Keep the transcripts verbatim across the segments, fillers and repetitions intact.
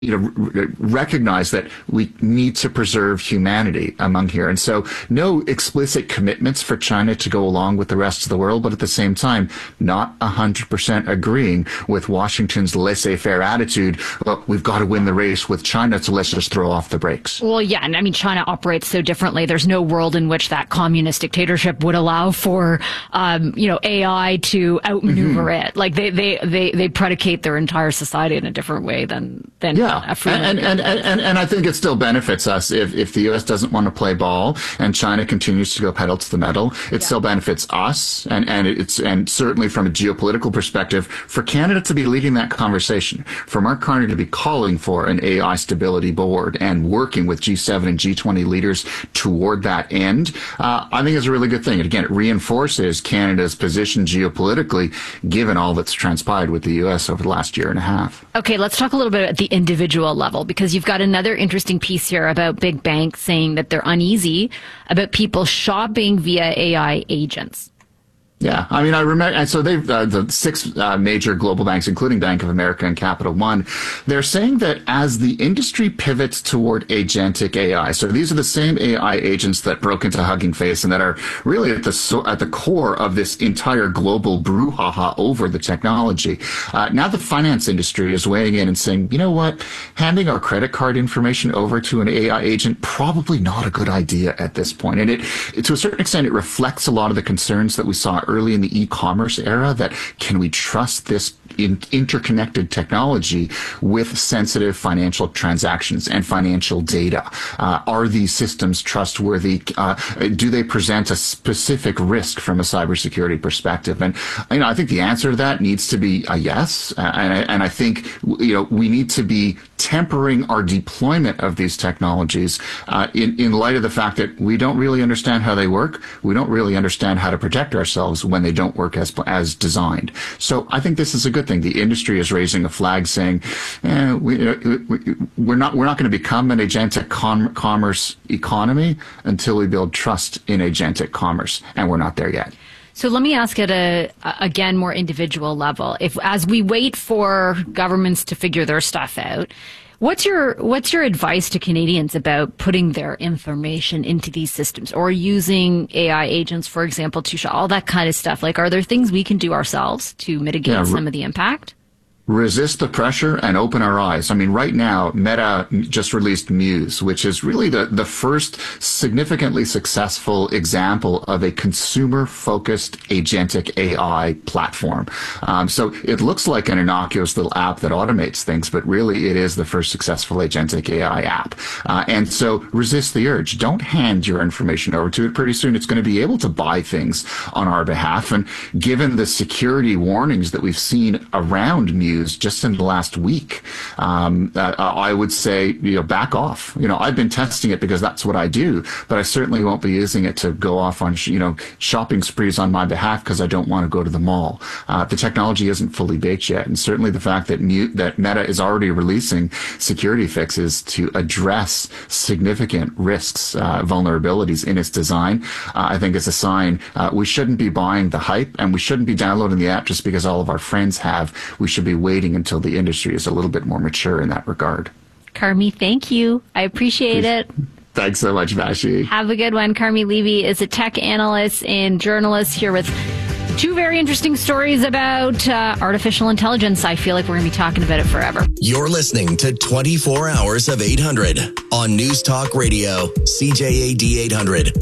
you know, r- recognize that we need to preserve humanity among here. And so no explicit commitments for China to go along with the rest of the world, but at the same time, not one hundred percent agreeing with Washington's laissez-faire attitude. Well, we've got to win the race with China, so let's just throw off the brakes. Well, yeah, and I mean, China operates so differently. There's no world in which that communist dictatorship would allow for, um, you know, A I to outmaneuver mm-hmm. it. Like they, they, they, they predicate their entire society in a different way than, than yeah. And, and, and, and, and I think it still benefits us if, if the U S doesn't want to play ball and China continues to go pedal to the metal. It yeah. still benefits us, and, and it's and certainly from a geopolitical perspective, for Canada to be leading that conversation, for Mark Carney to be calling for an A I stability board and working with G seven and G twenty leaders toward that end, uh, I think is a really good thing. And again, it reinforces Canada's position geopolitically, given all that's transpired with the U S over the last year and a half. Okay, let's talk a little bit at the individual level, because you've got another interesting piece here about big banks saying that they're uneasy about people shopping via A I agents. Yeah, I mean, I remember, and so they've, uh, the six uh, major global banks, including Bank of America and Capital One, they're saying that as the industry pivots toward agentic A I, so these are the same A I agents that broke into Hugging Face and that are really at the so, at the core of this entire global brouhaha over the technology. Uh, now the finance industry is weighing in and saying, you know what, handing our credit card information over to an A I agent, probably not a good idea at this point. And it, it to a certain extent, it reflects a lot of the concerns that we saw early in the e-commerce era, that can we trust this in interconnected technology with sensitive financial transactions and financial data? Uh, are these systems trustworthy? Uh, do they present a specific risk from a cybersecurity perspective? And you know, I think the answer to that needs to be a yes. Uh, and, I, and I think you know we need to be tempering our deployment of these technologies uh, in in light of the fact that we don't really understand how they work. We don't really understand how to protect ourselves when they don't work as as designed. So I think this is a good thing. The industry is raising a flag saying, eh, we, we, we're not we're not going to become an agentic com- commerce economy until we build trust in agentic commerce, and we're not there yet. So let me ask at a, again, more individual level. If, as we wait for governments to figure their stuff out, what's your, what's your advice to Canadians about putting their information into these systems or using A I agents, for example, to show all that kind of stuff? Like, are there things we can do ourselves to mitigate yeah, some of the impact? Resist the pressure and open our eyes. I mean, right now, Meta just released Muse, which is really the, the first significantly successful example of a consumer-focused agentic A I platform. Um, so it looks like an innocuous little app that automates things, but really it is the first successful agentic A I app. Uh, and so resist the urge. Don't hand your information over to it. Pretty soon it's going to be able to buy things on our behalf. And given the security warnings that we've seen around Muse just in the last week, um, uh, I would say, you know, back off. You know, I've been testing it because that's what I do, but I certainly won't be using it to go off on, you know, shopping sprees on my behalf because I don't want to go to the mall. Uh, the technology isn't fully baked yet, and certainly the fact that Mu- that Meta is already releasing security fixes to address significant risks, uh, vulnerabilities in its design, uh, I think is a sign uh, we shouldn't be buying the hype, and we shouldn't be downloading the app just because all of our friends have. We should be waiting until the industry is a little bit more mature in that regard. Carmi, thank you. I appreciate it. Thanks so much, Vashi. Have a good one. Carmi Levy is a tech analyst and journalist here with two very interesting stories about uh, artificial intelligence. I feel like we're going to be talking about it forever. You're listening to twenty-four hours of eight hundred on News Talk Radio, C J A D eight hundred.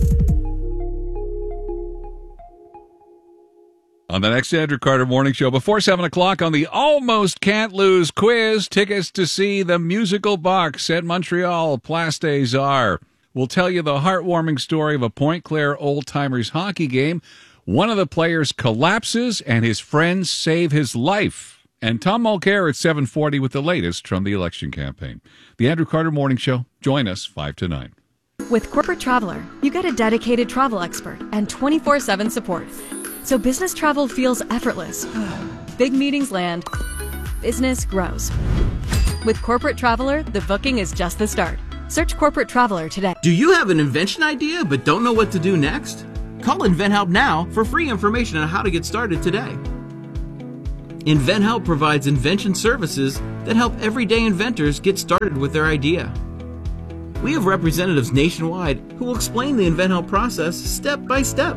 On the next Andrew Carter Morning Show, before seven o'clock on the Almost Can't Lose quiz, tickets to see the musical box at Montreal Place des Arts. We'll tell you the heartwarming story of a Point Claire old-timers hockey game. One of the players collapses and his friends save his life. And Tom Mulcair at seven forty with the latest from the election campaign. The Andrew Carter Morning Show. Join us five to nine. With Corporate Traveler, you get a dedicated travel expert and twenty-four seven support. So business travel feels effortless. Big meetings land. Business grows. With Corporate Traveler, the booking is just the start. Search Corporate Traveler today. Do you have an invention idea but don't know what to do next? Call InventHelp now for free information on how to get started today. InventHelp provides invention services that help everyday inventors get started with their idea. We have representatives nationwide who will explain the InventHelp process step by step.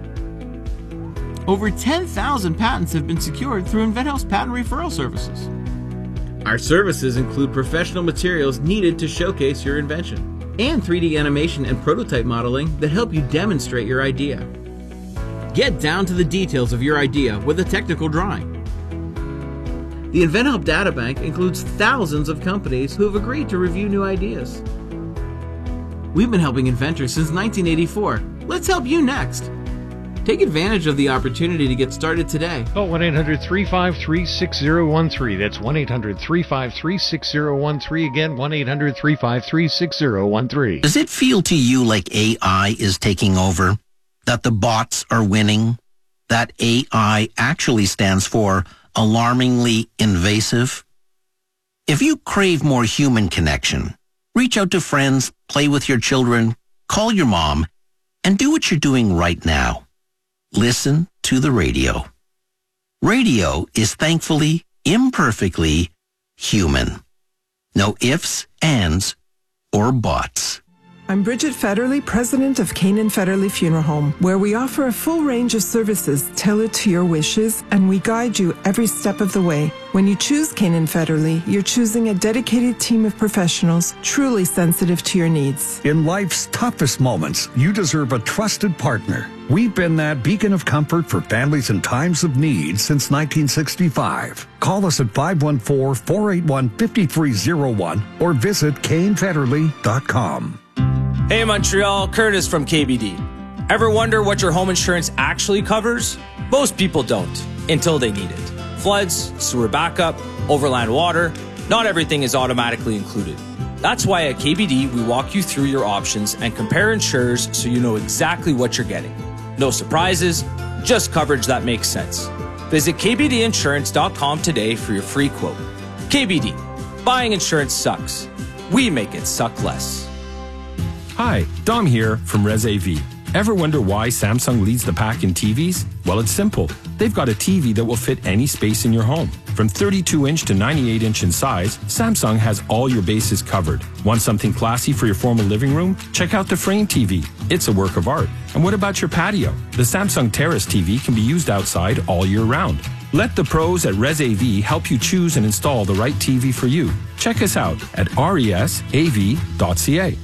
Over ten thousand patents have been secured through InventHelp's patent referral services. Our services include professional materials needed to showcase your invention, and three D animation and prototype modeling that help you demonstrate your idea. Get down to the details of your idea with a technical drawing. The InventHelp Databank includes thousands of companies who have agreed to review new ideas. We've been helping inventors since nineteen eighty-four. Let's help you next. Take advantage of the opportunity to get started today. Call one eight hundred three five three six zero one three. That's one eight hundred three five three six zero one three. Again, one eight hundred three five three six zero one three. Does it feel to you like A I is taking over? That the bots are winning? That A I actually stands for alarmingly invasive? If you crave more human connection, reach out to friends, play with your children, call your mom, and do what you're doing right now. Listen to the radio. Radio is thankfully, imperfectly human. No ifs, ands, or buts. I'm Bridget Federley, president of Canaan Federley Funeral Home, where we offer a full range of services tailored to your wishes, and we guide you every step of the way. When you choose Canaan Federley, you're choosing a dedicated team of professionals truly sensitive to your needs. In life's toughest moments, you deserve a trusted partner. We've been that beacon of comfort for families in times of need since nineteen sixty-five. Call us at five one four, four eight one, five three zero one or visit Kane Federley dot com. Hey Montreal, Curtis from K B D. Ever wonder what your home insurance actually covers? Most people don't, until they need it. Floods, sewer backup, overland water, not everything is automatically included. That's why at K B D we walk you through your options and compare insurers so you know exactly what you're getting. No surprises, just coverage that makes sense. Visit K B D insurance dot com today for your free quote. K B D, buying insurance sucks. We make it suck less. Hi, Dom here from ResAV. Ever wonder why Samsung leads the pack in T Vs? Well, it's simple. They've got a T V that will fit any space in your home. From thirty-two inch to ninety-eight inch in size, Samsung has all your bases covered. Want something classy for your formal living room? Check out the Frame T V. It's a work of art. And what about your patio? The Samsung Terrace T V can be used outside all year round. Let the pros at ResAV help you choose and install the right T V for you. Check us out at resav dot c a.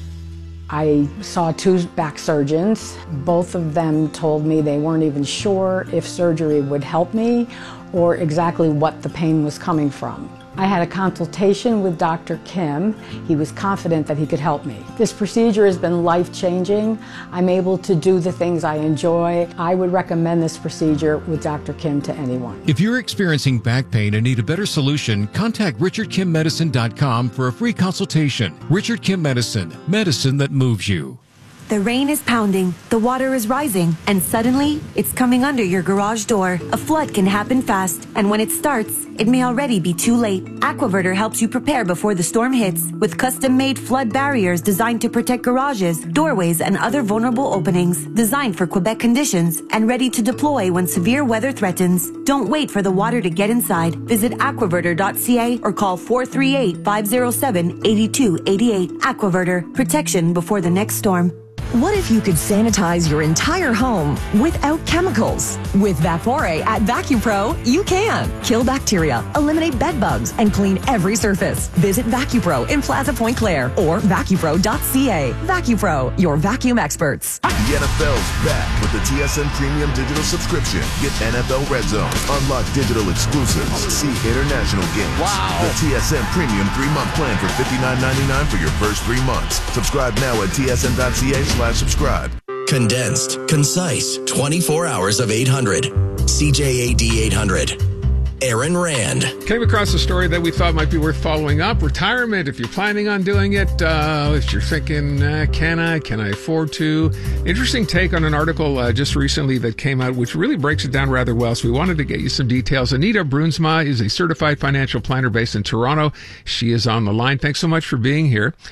I saw two back surgeons. Both of them told me they weren't even sure if surgery would help me or exactly what the pain was coming from. I had a consultation with Doctor Kim. He was confident that he could help me. This procedure has been life-changing. I'm able to do the things I enjoy. I would recommend this procedure with Doctor Kim to anyone. If you're experiencing back pain and need a better solution, contact richard kim medicine dot com for a free consultation. Richard Kim Medicine, medicine that moves you. The rain is pounding, the water is rising, and suddenly, it's coming under your garage door. A flood can happen fast, and when it starts, it may already be too late. Aquaverter helps you prepare before the storm hits with custom-made flood barriers designed to protect garages, doorways, and other vulnerable openings, designed for Quebec conditions and ready to deploy when severe weather threatens. Don't wait for the water to get inside. Visit aquaverter dot c a or call four three eight, five zero seven, eight two eight eight. Aquaverter, protection before the next storm. What if you could sanitize your entire home without chemicals? With Vapore at VacuPro, you can. Kill bacteria, eliminate bed bugs, and clean every surface. Visit VacuPro in Plaza Point Claire or vacupro dot c a. VacuPro, your vacuum experts. The N F L's back with the T S N Premium Digital Subscription. Get N F L Red Zone, unlock digital exclusives, see international games. Wow. The T S N Premium three-month plan for fifty-nine ninety-nine for your first three months. Subscribe now at T S N dot c a slash subscribe. Condensed, concise, twenty-four hours of eight hundred. C J A D eight hundred. Aaron Rand. Came across a story that we thought might be worth following up. Retirement, if you're planning on doing it, uh, if you're thinking, uh, can I, can I afford to? Interesting take on an article uh, just recently that came out, which really breaks it down rather well. So we wanted to get you some details. Anita Brunsma is a certified financial planner based in Toronto. She is on the line. Thanks so much for being here.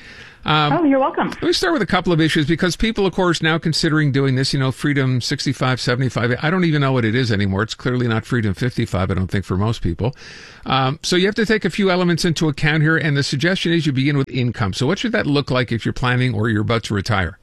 Um, oh, you're welcome. Let me start with a couple of issues because people, of course, now considering doing this, you know, Freedom sixty-five, seventy-five. I don't even know what it is anymore. It's clearly not Freedom fifty-five, I don't think, for most people. Um, so you have to take a few elements into account here, and the suggestion is you begin with income. So what should that look like if you're planning or you're about to retire?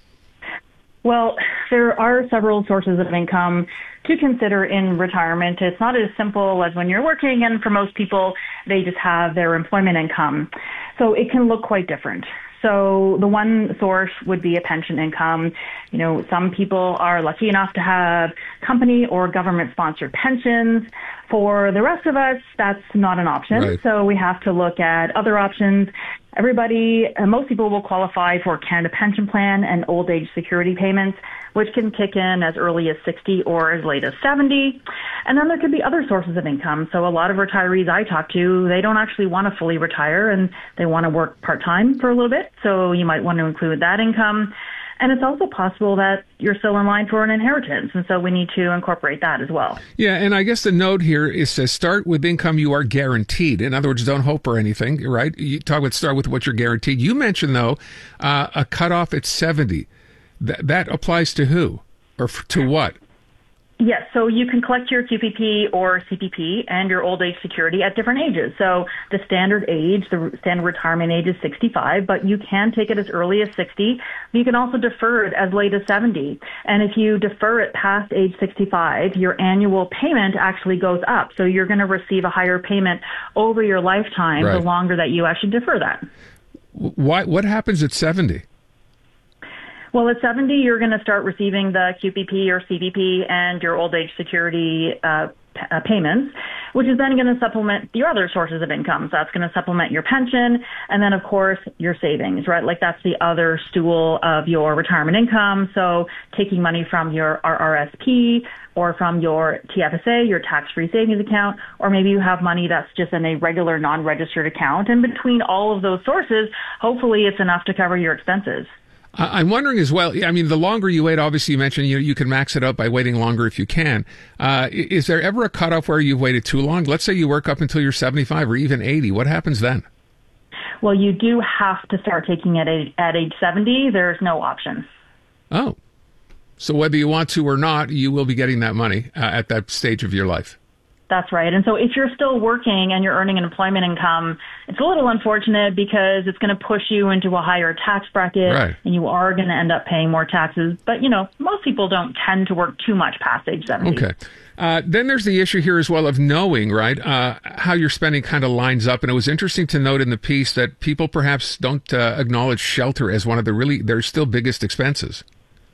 Well, there are several sources of income to consider in retirement. It's not as simple as when you're working, and for most people, they just have their employment income. So it can look quite different. So the one source would be a pension income. You know, some people are lucky enough to have company or government-sponsored pensions. For the rest of us, that's not an option. Right. So we have to look at other options. Everybody, uh, most people will qualify for Canada Pension Plan and old age security payments, which can kick in as early as sixty or as late as seventy. And then there could be other sources of income. So a lot of retirees I talk to, they don't actually want to fully retire and they want to work part-time for a little bit. So you might want to include that income. And it's also possible that you're still in line for an inheritance. And so we need to incorporate that as well. Yeah, and I guess the note here is to start with income you are guaranteed. In other words, don't hope for anything, right? You talk about start with what you're guaranteed. You mentioned, though, uh, a cutoff at seventy. Th- that applies to who or f- to what? Yes, so you can collect your Q P P or C P P and your old age security at different ages. So the standard age, the standard retirement age is sixty-five, but you can take it as early as sixty. You can also defer it as late as seventy. And if you defer it past age sixty-five, your annual payment actually goes up. So you're going to receive a higher payment over your lifetime Right. the longer that you actually defer that. Why? What happens at seventy? Well, at seventy, you're going to start receiving the Q P P or C P P and your old age security uh, p- uh, payments, which is then going to supplement your other sources of income. So that's going to supplement your pension and then, of course, your savings, right? Like that's the other stool of your retirement income. So taking money from your R R S P or from your T F S A, your tax-free savings account, or maybe you have money that's just in a regular non-registered account. And between all of those sources, hopefully it's enough to cover your expenses. I'm wondering as well, I mean, the longer you wait, obviously you mentioned you know, you can max it out by waiting longer if you can. Uh, is there ever a cutoff where you've waited too long? Let's say you work up until you're seventy-five or even eighty. What happens then? Well, you do have to start taking it at, at age seventy. There's no option. Oh. So whether you want to or not, you will be getting that money uh, at that stage of your life. That's right. And so if you're still working and you're earning an employment income, it's a little unfortunate because it's going to push you into a higher tax bracket Right. and you are going to end up paying more taxes. But, you know, most people don't tend to work too much past age seventy. Okay. Uh, then there's the issue here as well of knowing, right, uh, how your spending kind of lines up. And it was interesting to note in the piece that people perhaps don't uh, acknowledge shelter as one of the really, their still biggest expenses.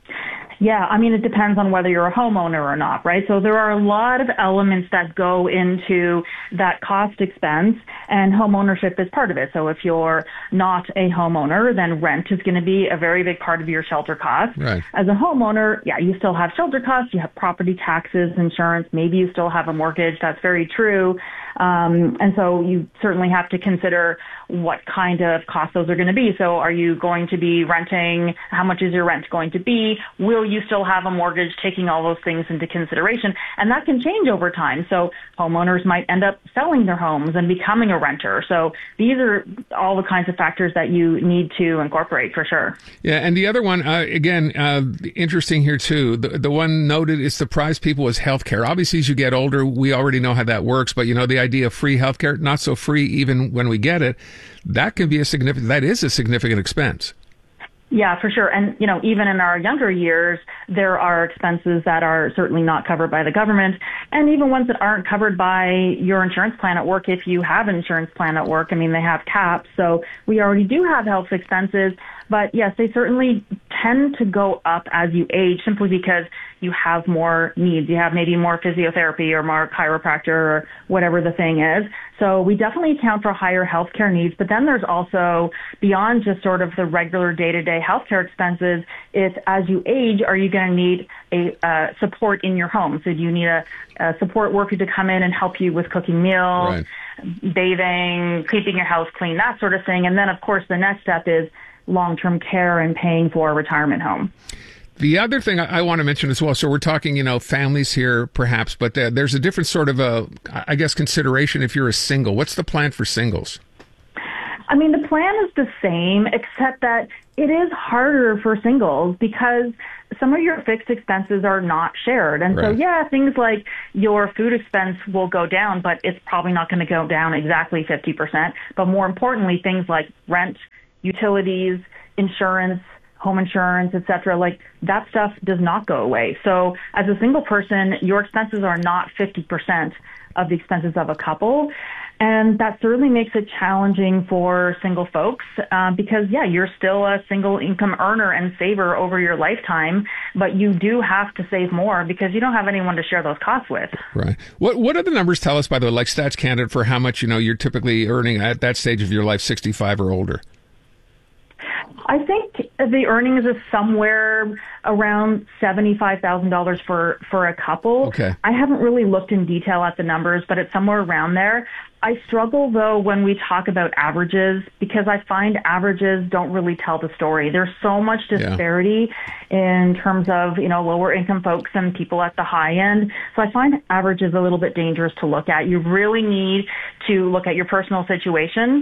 Yeah, I mean, it depends on whether you're a homeowner or not, right? So there are a lot of elements that go into that cost expense, and home ownership is part of it. So if you're not a homeowner, then rent is going to be a very big part of your shelter cost. Right. As a homeowner, yeah, you still have shelter costs, you have property taxes, insurance, maybe you still have a mortgage. That's very true. Um, and so you certainly have to consider what kind of costs those are going to be. So are you going to be renting? How much is your rent going to be? Will you still have a mortgage? Taking all those things into consideration. And that can change over time. So homeowners might end up selling their homes and becoming a renter. So these are all the kinds of factors that you need to incorporate for sure. Yeah, and the other one, uh, again, uh, interesting here too, the, the one noted is surprise people is healthcare. Obviously, as you get older, we already know how that works, but you know, the idea of free healthcare, not so free even when we get it, that can be a significant, that is a significant expense. Yeah, for sure. And, you know, even in our younger years, there are expenses that are certainly not covered by the government, and even ones that aren't covered by your insurance plan at work. If you have an insurance plan at work, I mean, they have caps. So we already do have health expenses. But yes, they certainly tend to go up as you age simply because you have more needs. You have maybe more physiotherapy or more chiropractor or whatever the thing is. So we definitely account for higher healthcare needs. But then there's also, beyond just sort of the regular day-to-day healthcare expenses, it's as you age, are you going to need a uh, support in your home? So do you need a, a support worker to come in and help you with cooking meals, Right. bathing, keeping your house clean, that sort of thing? And then, of course, the next step is long-term care and paying for a retirement home. The other thing I, I want to mention as well, so we're talking, you know, families here perhaps, but uh, there's a different sort of a, I guess, consideration if you're a single. What's the plan for singles? I mean, the plan is the same, except that it is harder for singles because some of your fixed expenses are not shared. And right. so, yeah, things like your food expense will go down, but it's probably not going to go down exactly fifty percent. But more importantly, things like rent, utilities, insurance, home insurance, et cetera, like that stuff does not go away. So as a single person, your expenses are not fifty percent of the expenses of a couple. And that certainly makes it challenging for single folks uh, because, yeah, you're still a single income earner and saver over your lifetime, but you do have to save more because you don't have anyone to share those costs with. Right. What What do the numbers tell us, by the way, like Stats Canada, for how much, you know, you're typically earning at that stage of your life, sixty-five or older? I think the earnings is somewhere around seventy-five thousand dollars for, for a couple. Okay. I haven't really looked in detail at the numbers, but it's somewhere around there. I struggle, though, when we talk about averages because I find averages don't really tell the story. There's so much disparity yeah. in terms of, you know, lower income folks and people at the high end. So I find averages a little bit dangerous to look at. You really need to look at your personal situation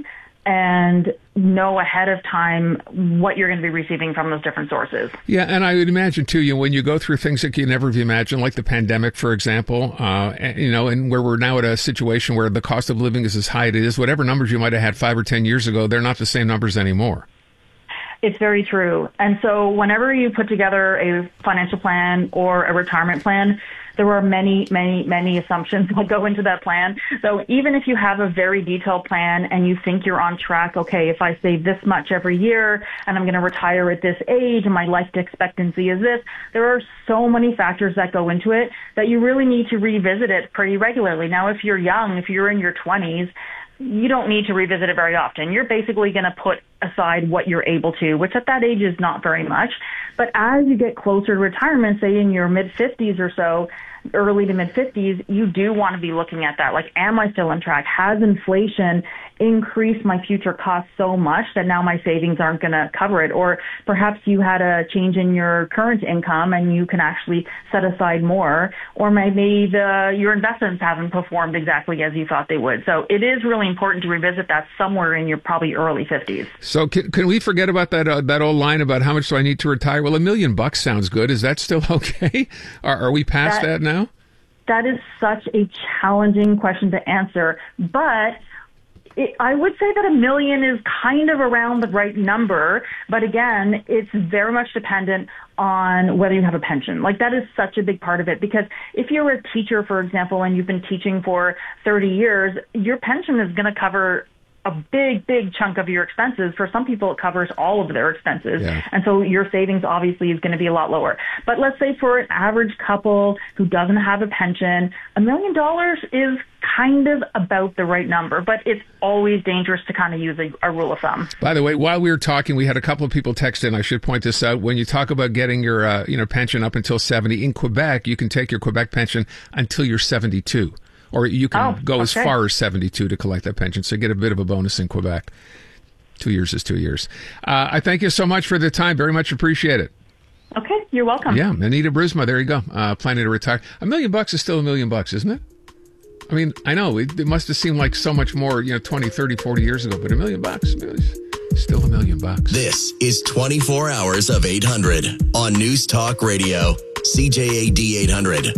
and know ahead of time what you're going to be receiving from those different sources. Yeah, and I would imagine, too, you know, when you go through things that you never have imagined, like the pandemic, for example, uh, and, you know, and where we're now at a situation where the cost of living is as high as it is, whatever numbers you might have had five or ten years ago, they're not the same numbers anymore. It's very true. And so whenever you put together a financial plan or a retirement plan, there are many, many, many assumptions that go into that plan. So even if you have a very detailed plan and you think you're on track, okay, if I save this much every year and I'm going to retire at this age and my life expectancy is this, there are so many factors that go into it that you really need to revisit it pretty regularly. Now, if you're young, if you're in your twenties, you don't need to revisit it very often. You're basically going to put aside what you're able to, which at that age is not very much. But as you get closer to retirement, say in your mid-fifties or so, early to mid-fifties, you do want to be looking at that. Like, am I still on track? Has inflation increased my future costs so much that now my savings aren't going to cover it? Or perhaps you had a change in your current income and you can actually set aside more. Or maybe the, your investments haven't performed exactly as you thought they would. So it is really important to revisit that somewhere in your probably early fifties. So can, can we forget about that uh, that old line about how much do I need to retire? Well, a million bucks sounds good. Is that still okay? Are, are we past that, that now? That is such a challenging question to answer, but it, I would say that a million is kind of around the right number, but again, it's very much dependent on whether you have a pension. Like, that is such a big part of it, because if you're a teacher, for example, and you've been teaching for thirty years, your pension is going to cover a big, big chunk of your expenses. For some people, it covers all of their expenses. Yeah. And so your savings obviously is going to be a lot lower. But let's say for an average couple who doesn't have a pension, a million dollars is kind of about the right number, but it's always dangerous to kind of use a, a rule of thumb. By the way, while we were talking, we had a couple of people text in. I should point this out. When you talk about getting your uh, you know pension up until seventy, in Quebec, you can take your Quebec pension until you're seventy-two. Or you can oh, go okay. as far as seventy-two to collect that pension. So you get a bit of a bonus in Quebec. Two years is two years. Uh, I thank you so much for the time. Very much appreciate it. Okay, you're welcome. Yeah, Anita Brusma, there you go. Uh, planning to retire. A million bucks is still a million bucks, isn't it? I mean, I know, it, it must have seemed like so much more, you know, twenty, thirty, forty years ago, but a million bucks, still a million bucks. This is twenty-four hours of eight hundred on News Talk Radio, C J A D eight hundred.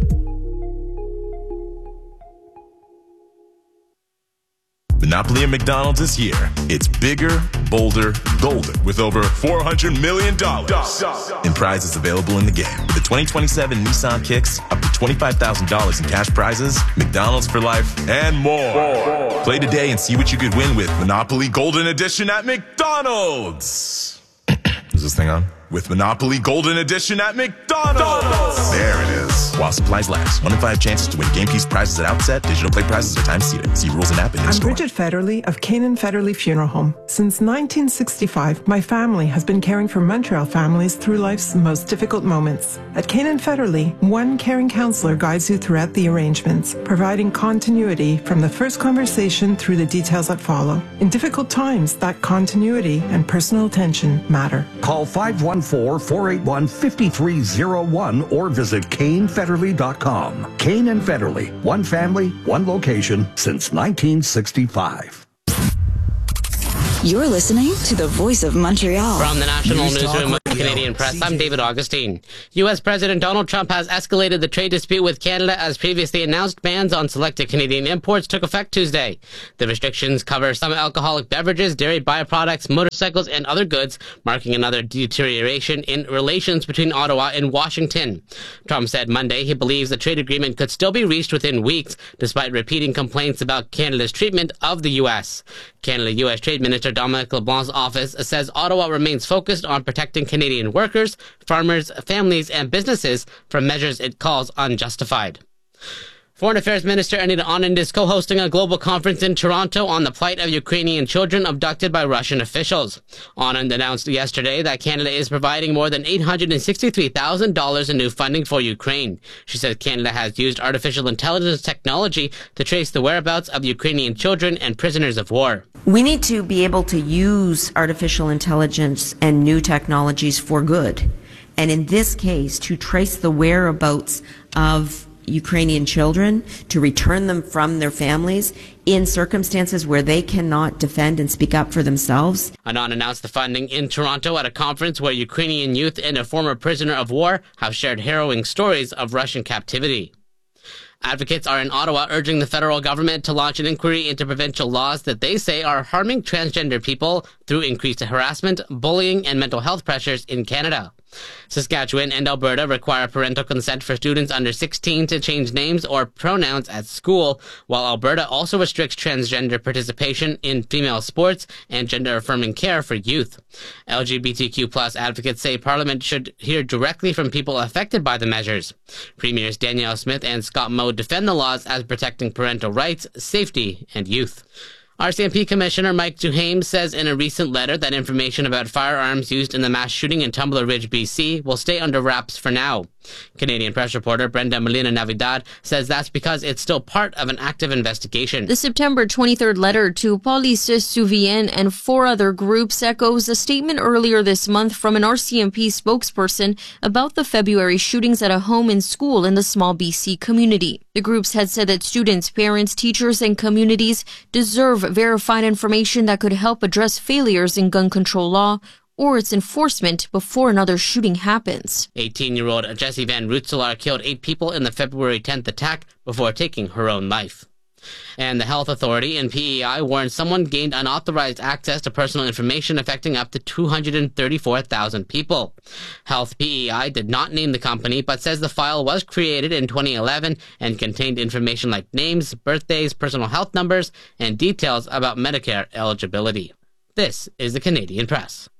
Monopoly at McDonald's is here. It's bigger, bolder, golden, with over four hundred million dollars in prizes available in the game. With the twenty twenty-seven Nissan Kicks, up to twenty-five thousand dollars in cash prizes, McDonald's for life, and more. more. Play today and see what you could win with Monopoly Golden Edition at McDonald's. Is this thing on? With Monopoly Golden Edition at McDonald's. There it is. While supplies last. One in five chances to win game piece prizes at outset. Digital play prizes are time seated. See rules and app in I'm store. Bridget Federley of Canaan Federley Funeral Home. Since nineteen sixty-five, my family has been caring for Montreal families through life's most difficult moments. At Canaan Federley, one caring counselor guides you throughout the arrangements, providing continuity from the first conversation through the details that follow. In difficult times, that continuity and personal attention matter. Call five one four, four eight one, five three zero one or visit Kane Federley dot com. Kane and Federley, one family, one location since nineteen sixty-five. You're listening to the Voice of Montreal. From the National News Newsroom of Talk the Canadian Press, I'm David Augustine. U S President Donald Trump has escalated the trade dispute with Canada as previously announced bans on selected Canadian imports took effect Tuesday. The restrictions cover some alcoholic beverages, dairy byproducts, motorcycles, and other goods, marking another deterioration in relations between Ottawa and Washington. Trump said Monday he believes the trade agreement could still be reached within weeks, despite repeating complaints about Canada's treatment of the U S. Canada-U S Trade Minister Dominic LeBlanc's office says Ottawa remains focused on protecting Canadian workers, farmers, families, and businesses from measures it calls unjustified. Foreign Affairs Minister Anita Anand is co-hosting a global conference in Toronto on the plight of Ukrainian children abducted by Russian officials. Anand announced yesterday that Canada is providing more than eight hundred sixty-three thousand dollars in new funding for Ukraine. She said Canada has used artificial intelligence technology to trace the whereabouts of Ukrainian children and prisoners of war. We need to be able to use artificial intelligence and new technologies for good. And in this case, to trace the whereabouts of Ukrainian children, to return them from their families in circumstances where they cannot defend and speak up for themselves. Anand announced the funding in Toronto at a conference where Ukrainian youth and a former prisoner of war have shared harrowing stories of Russian captivity. Advocates are in Ottawa urging the federal government to launch an inquiry into provincial laws that they say are harming transgender people through increased harassment, bullying, and mental health pressures in Canada. Saskatchewan and Alberta require parental consent for students under sixteen to change names or pronouns at school, while Alberta also restricts transgender participation in female sports and gender-affirming care for youth. L G B T Q plus advocates say Parliament should hear directly from people affected by the measures. Premiers Danielle Smith and Scott Moe defend the laws as protecting parental rights, safety, and youth. R C M P Commissioner Mike Duhaime says in a recent letter that information about firearms used in the mass shooting in Tumbler Ridge, B C will stay under wraps for now. Canadian press reporter Brenda Molina Navidad says that's because it's still part of an active investigation. The September twenty-third letter to Police Souvien and four other groups echoes a statement earlier this month from an R C M P spokesperson about the February shootings at a home and school in the small B C community. The groups had said that students, parents, teachers, and communities deserve verified information that could help address failures in gun control law or its enforcement before another shooting happens. eighteen-year-old Jessie Van Rootselaar killed eight people in the February tenth attack before taking her own life. And the Health Authority in P E I warned someone gained unauthorized access to personal information affecting up to two hundred thirty-four thousand people. Health P E I did not name the company, but says the file was created in twenty eleven and contained information like names, birthdays, personal health numbers, and details about Medicare eligibility. This is the Canadian Press.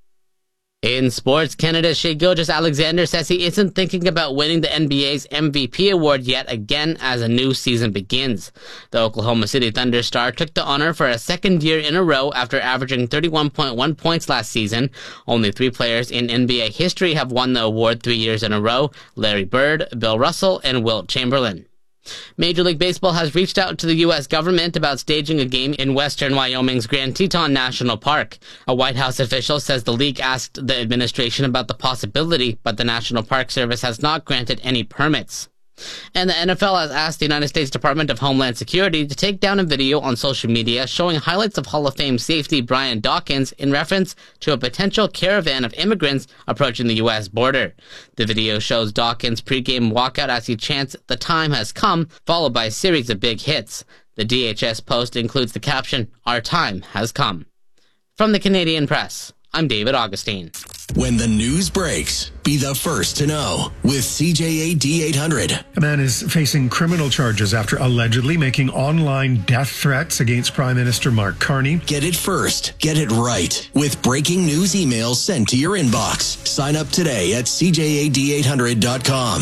In sports, Canada's Shai Gilgeous-Alexander says he isn't thinking about winning the N B A's M V P award yet again as a new season begins. The Oklahoma City Thunder star took the honor for a second year in a row after averaging thirty-one point one points last season. Only three players in N B A history have won the award three years in a row: Larry Bird, Bill Russell, and Wilt Chamberlain. Major League Baseball has reached out to the U S government about staging a game in western Wyoming's Grand Teton National Park. A White House official says the league asked the administration about the possibility, but the National Park Service has not granted any permits. And the N F L has asked the United States Department of Homeland Security to take down a video on social media showing highlights of Hall of Fame safety Brian Dawkins in reference to a potential caravan of immigrants approaching the U S border. The video shows Dawkins' pregame walkout as he chants, "The time has come," followed by a series of big hits. The D H S post includes the caption, "Our time has come." From the Canadian Press, I'm David Augustine. When the news breaks, be the first to know with C J A D eight hundred. A man is facing criminal charges after allegedly making online death threats against Prime Minister Mark Carney. Get it first. Get it right. With breaking news emails sent to your inbox. Sign up today at C J A D eight hundred dot com.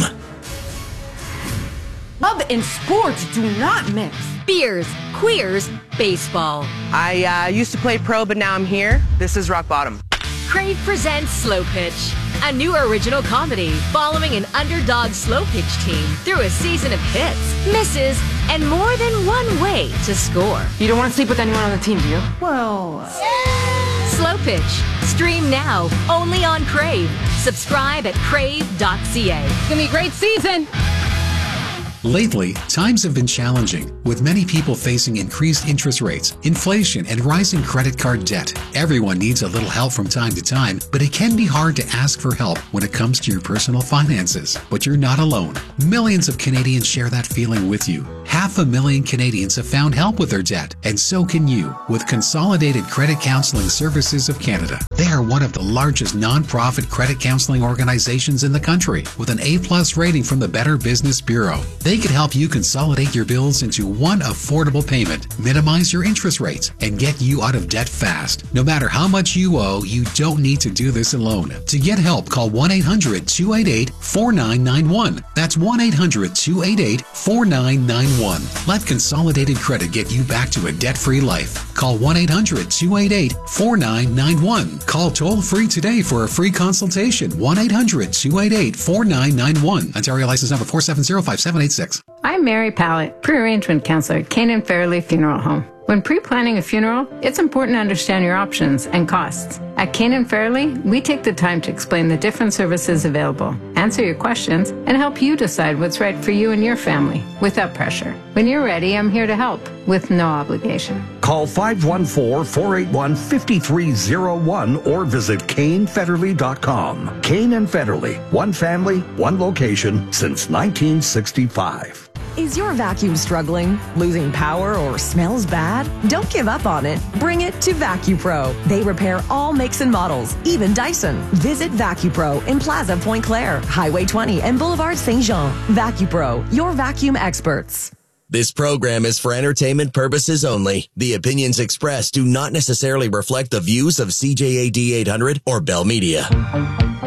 Love and sports do not mix. Beers, queers, baseball. I uh, used to play pro, but now I'm here. This is rock bottom. Crave presents Slow Pitch, a new original comedy following an underdog slow pitch team through a season of hits, misses, and more than one way to score. You don't want to sleep with anyone on the team, do you? Well... Yeah. Slow Pitch. Stream now, only on Crave. Subscribe at crave dot c a. It's going to be a great season. Lately, times have been challenging, with many people facing increased interest rates, inflation, and rising credit card debt. Everyone needs a little help from time to time, but it can be hard to ask for help when it comes to your personal finances. But you're not alone. Millions of Canadians share that feeling with you. Half a million Canadians have found help with their debt, and so can you with Consolidated Credit Counseling Services of Canada. They are one of the largest non-profit credit counseling organizations in the country, with an A-plus rating from the Better Business Bureau. They can help you consolidate your bills into one affordable payment, minimize your interest rates, and get you out of debt fast. No matter how much you owe, you don't need to do this alone. To get help, call one eight hundred two eight eight four nine nine one. That's one eight hundred two eight eight four nine nine one. Let Consolidated Credit get you back to a debt-free life. Call one eight hundred two eight eight four nine nine one. Call toll-free today for a free consultation. one eight hundred two eight eight four nine nine one. Ontario license number four seven zero five seven eight six. I'm Mary Pallett, pre-arrangement counselor at Canaan Fairley Funeral Home. When pre-planning a funeral, it's important to understand your options and costs. At Canaan Fairley, we take the time to explain the different services available, answer your questions, and help you decide what's right for you and your family without pressure. When you're ready, I'm here to help with no obligation. Call five one four, four eight one, five three zero one or visit Kane Federley dot com. Kane and Federley, one family, one location since nineteen sixty-five. Is your vacuum struggling, losing power, or smells bad? Don't give up on it. Bring it to VacuPro. They repair all makes and models, even Dyson. Visit VacuPro in Plaza Point Claire, Highway twenty, and Boulevard Saint Jean. VacuPro, your vacuum experts. This program is for entertainment purposes only. The opinions expressed do not necessarily reflect the views of C J A D eight hundred or Bell Media.